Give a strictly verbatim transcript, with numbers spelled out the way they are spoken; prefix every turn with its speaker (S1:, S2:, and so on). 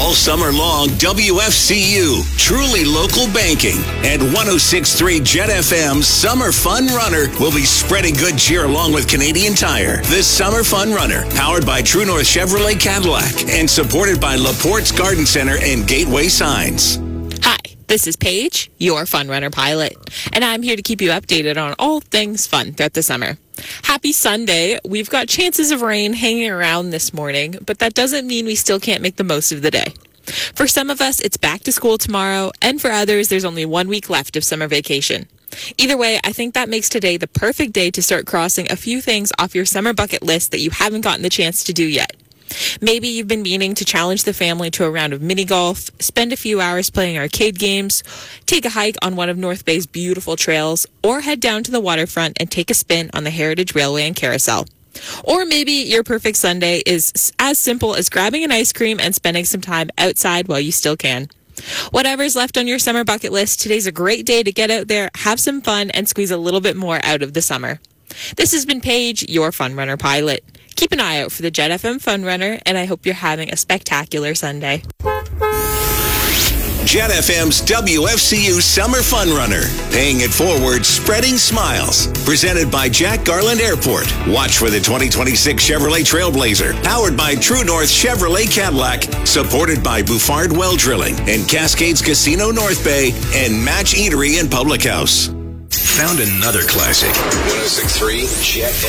S1: All summer long, W F C U, truly local banking, and one oh six point three Jet F M's Summer Fun Runner will be spreading good cheer along with Canadian Tire. This Summer Fun Runner, powered by True North Chevrolet Cadillac and supported by Laporte's Garden Center and Gateway Signs.
S2: Hi, this is Paige, your Fun Runner pilot, and I'm here to keep you updated on all things fun throughout the summer. Happy Sunday. We've got chances of rain hanging around this morning, but that doesn't mean we still can't make the most of the day. For some of us, it's back to school tomorrow, and for others, there's only one week left of summer vacation. Either way, I think that makes today the perfect day to start crossing a few things off your summer bucket list that you haven't gotten the chance to do yet. Maybe you've been meaning to challenge the family to a round of mini golf, spend a few hours playing arcade games, take a hike on one of North Bay's beautiful trails, or head down to the waterfront and take a spin on the Heritage Railway and Carousel. Or maybe your perfect Sunday is as simple as grabbing an ice cream and spending some time outside while you still can. Whatever's left on your summer bucket list, today's a great day to get out there, have some fun, and squeeze a little bit more out of the summer. This has been Paige, your Fun Runner pilot. Keep an eye out for the Jet F M Fun Runner, and I hope you're having a spectacular Sunday.
S1: Jet F M's W F C U Summer Fun Runner, paying it forward, spreading smiles. Presented by Jack Garland Airport. Watch for the twenty twenty-six Chevrolet Trailblazer, powered by True North Chevrolet Cadillac, supported by Bouffard Well Drilling and Cascades Casino North Bay and Match Eatery and Public House. Found another classic. one oh six point three Jet